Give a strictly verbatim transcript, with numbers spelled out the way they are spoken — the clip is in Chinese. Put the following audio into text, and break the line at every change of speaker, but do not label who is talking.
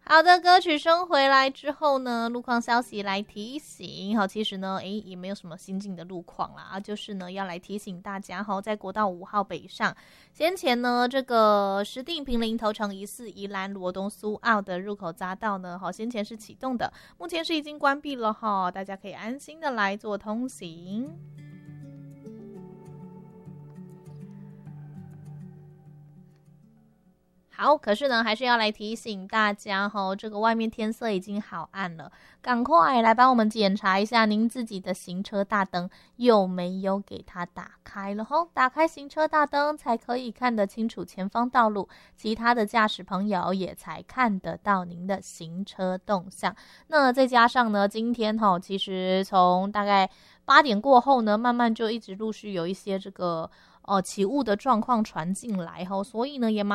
好的，歌曲声回来之后呢，路况消息来提醒。好，其实呢，诶，也没有什么新进的路况啦，就是呢，要来提醒大家哈，在国道五号北上，先前呢，这个石碇坪林头城疑似宜兰罗东苏澳的入口匝道呢，好，先前是启动的，目前是已经关闭了哈，大家可以安心的来做通行。好，可是呢，还是要来提醒大家吼，这个外面天色已经好暗了，赶快来帮我们检查一下您自己的行车大灯有没有给它打开了吼。打开行车大灯才可以看得清楚前方道路，其他的驾驶朋友也才看得到您的行车动向。那再加上呢，今天吼，其实从大概八点过后呢，慢慢就一直陆续有一些这个呃起雾的状况传进来吼，所以呢也蛮